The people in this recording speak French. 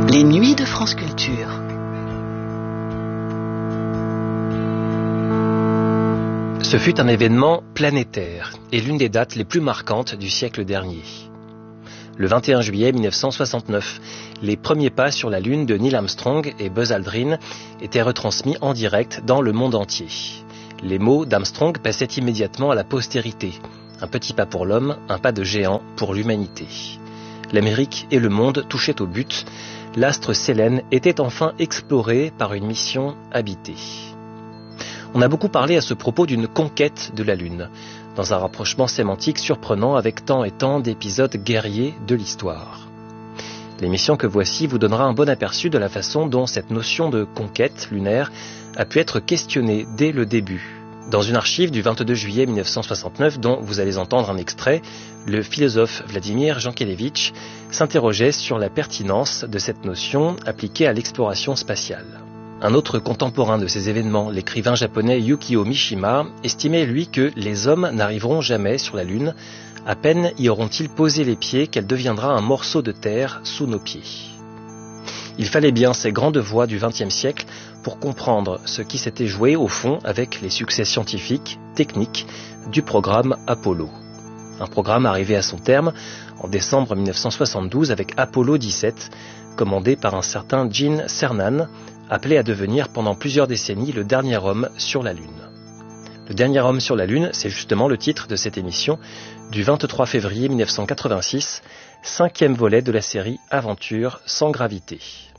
Les nuits de France Culture. Ce fut un événement planétaire et l'une des dates les plus marquantes du siècle dernier. Le 21 juillet 1969, les premiers pas sur la Lune de Neil Armstrong et Buzz Aldrin étaient retransmis en direct dans le monde entier. Les mots d'Armstrong passaient immédiatement à la postérité. Un petit pas pour l'homme, un pas de géant pour l'humanité. L'Amérique et le monde touchaient au but. L'astre Sélène était enfin exploré par une mission habitée. On a beaucoup parlé à ce propos d'une conquête de la Lune, dans un rapprochement sémantique surprenant avec tant et tant d'épisodes guerriers de l'histoire. L'émission que voici vous donnera un bon aperçu de la façon dont cette notion de conquête lunaire a pu être questionnée dès le début. Dans une archive du 22 juillet 1969, dont vous allez entendre un extrait, le philosophe Vladimir Jankélévitch s'interrogeait sur la pertinence de cette notion appliquée à l'exploration spatiale. Un autre contemporain de ces événements, l'écrivain japonais Yukio Mishima, estimait lui que les hommes n'arriveront jamais sur la Lune, à peine y auront-ils posé les pieds qu'elle deviendra un morceau de terre sous nos pieds. Il fallait bien ces grandes voix du XXe siècle pour comprendre ce qui s'était joué au fond avec les succès scientifiques, techniques du programme Apollo. Un programme arrivé à son terme en décembre 1972 avec Apollo 17, commandé par un certain Gene Cernan, appelé à devenir pendant plusieurs décennies le dernier homme sur la Lune. Le dernier homme sur la Lune, c'est justement le titre de cette émission du 23 février 1986, 5e volet de la série Aventure sans gravité.